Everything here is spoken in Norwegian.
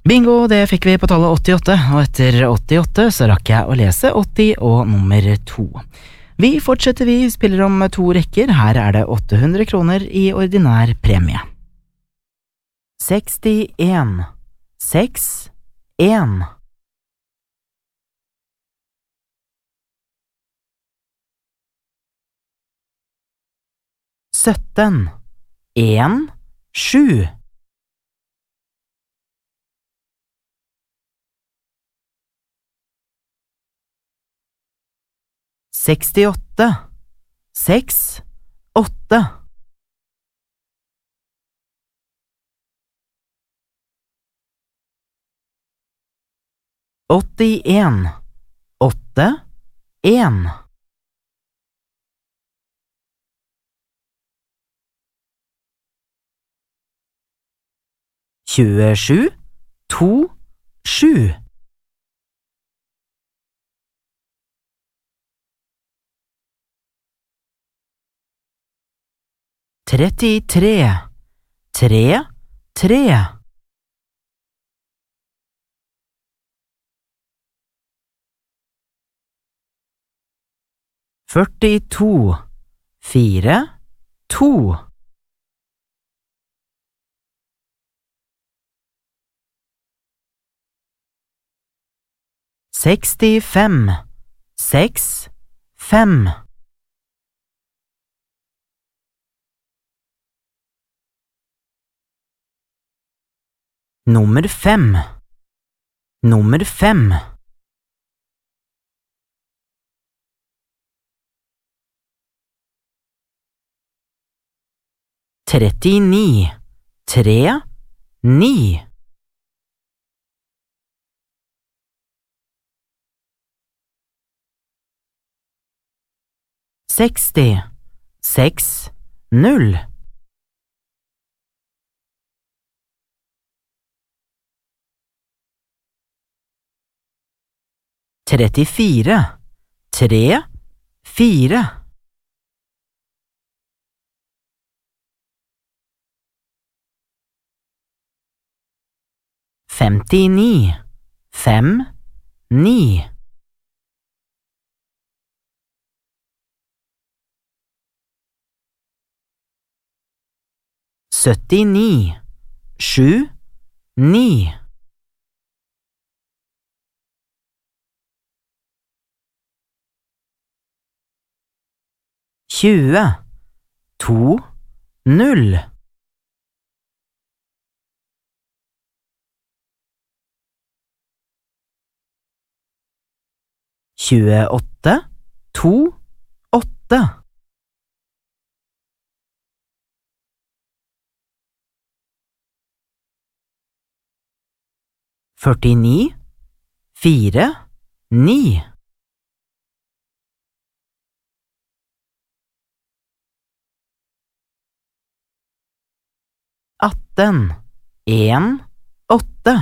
Bingo, det fikk vi på tallet 88, og etter 88 så rakk jeg å lese 80 og nummer 2. Vi fortsetter, vi spiller om 2 rekker, her er det 800 kroner i ordinær premie. 61, 6, 1. 17, 1, 7. 68, 6, 8. 81, 8, 1. 27, 2, 7. 33, 3, 3. 42, 4, 2. 65, 6, 5. 5, 5. 39, 3, 9. 60, 6, 0. 34, 3, 4. 59, 5, 9. 79, 7, 9. 20, 2, 0. 28, 2, 8. 49, 4, 9. 18, 1, 8.